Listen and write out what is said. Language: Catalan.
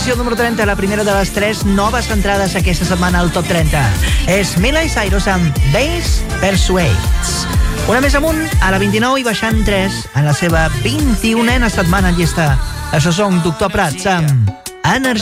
posició número 30, la primera de les 3 noves entrades aquesta setmana al Top 30. És Miley Cyrus amb Bass Persuades. Una més amunt, a la 29 i baixant 3, en la seva 21a setmana en llista. Això són Doctor Prats amb Energia.